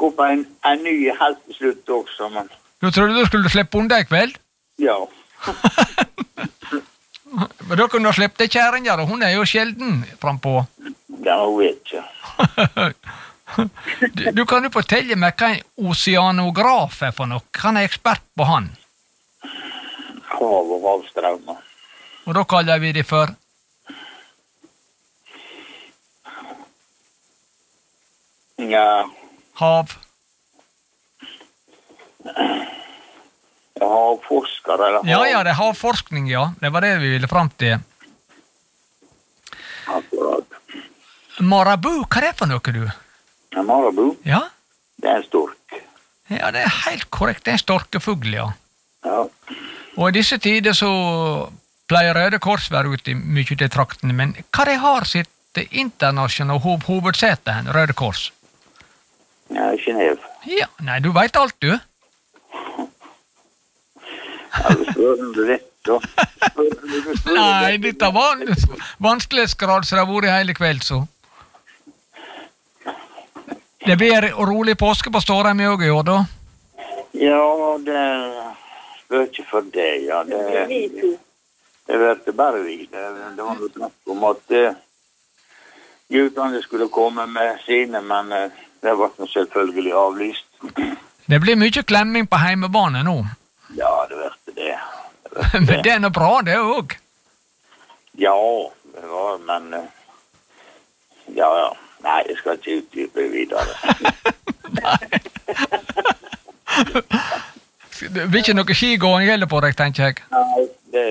opp en ny helt til slutt også, men... Du trodde du skulle slippe unna I kveld? Ja. Men da kunne du slippe kjæringa, og hun jo sjelden frampå. Det hun ikke. Du kan jo fortelle meg hva en oceanograf for noe. Han ekspert på han. Hav og havstrømmer. Og da kaller vi det for? Ja. Hav? Havforsker, eller hav? Ja, det havforskning, ja. Det var det vi ville fram til. Akkurat. Marabu, hva det for noe, du? Ja, marabu? Ja? Det en stork. Ja, det helt korrekt. Det en storkefugl, ja. Ja. Og I disse tider så pleier Røde Kors være ute mye til traktene, men hva det har sitt internasjonale hovedsete, Røde Kors? Ja, Genève. Ja, nei, du vet alt, du. Ja, du spør om du vet, da. Nei, dette var vanskelighetsgrad som det har vært hele kveld, så. Det blir rolig påske på Stårheim I år, da? Ja, det spør ikke for det, ja. Det vet bare vi. Det var noe snakk om at guttene skulle komme med sine, men det var selvfølgelig avlyst. Det blir mye klemming på heimebane nå. Ja, det vet det. Men det noe bra, det også. Ja, det var, men... Ja. Nei, jeg skal ikke utdype videre. Nei. Det blir ikke noe skigåing gjelder på deg, tenker jeg. Nei,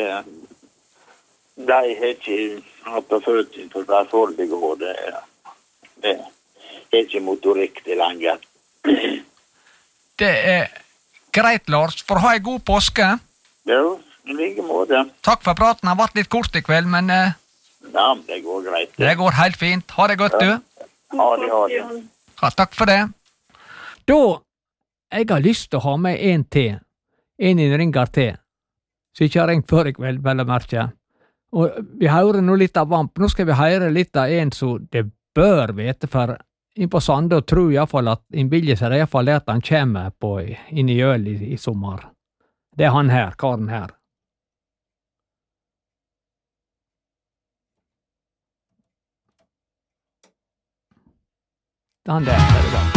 de har ikke hatt å føle for hver forhold det går. Det er ikke motorikk det lenger. Det greit, Lars. For å ha en god påske. Ja, I like måte. Takk for praten. Den har vært litt kort I kveld, men... Ja, det går greit. Det går helt fint. Ha det godt, du. Ha det. Ja, takk for det. Da, jeg har lyst til å ha med en til. En ringer til. Så ikke har ringt før I kveld, vel å merke. Og vi hører nå litt av Vamp. Nå skal vi høre litt av en som det bør vete, for inn på Sande og tror I hvert fall at innbilger seg I hvert fall at han kommer inn I øl I sommer. Det han her, karen her. Det han der, det